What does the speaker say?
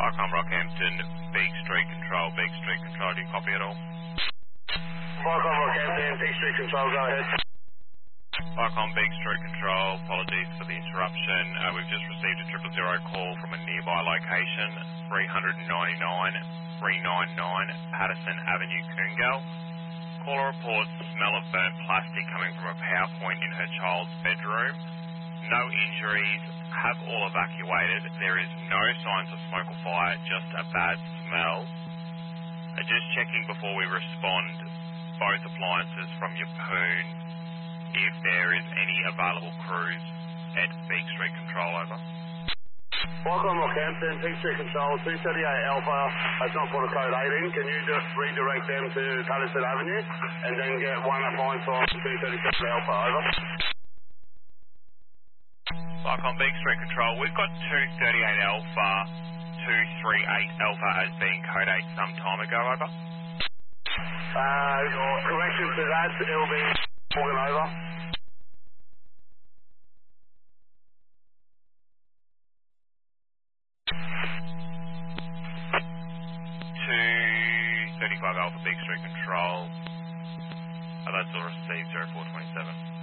Vicom Rockhampton, Beak Street Control, do you copy at all? Vicom Rockhampton, Beak Street Control, go ahead. Vicom Beak Street Control, apologies for the interruption. We've just received a 000 call from a nearby location, 399 Patterson Avenue, Coongal. Caller reports smell of burnt plastic coming from a power point in her child's bedroom. No injuries, have all evacuated. There is no signs of smoke or fire, just a bad smell. Just checking before we respond, both appliances from your poon, if there is any available crews at Beak Street Control, over. Vicom Rockhampton, Beak Street Control, 238 Alpha, has not put a code 8 in. Can you just redirect them to Patterson Avenue and then get one appliance on 237 Alpha, over? Vicom Beak Street Control, we've got 238 Alpha, 238 Alpha as being code 8 some time ago, over. Correction to that, it'll be Morgan, over. 235 Alpha Beak Street Control. That's all received 0427.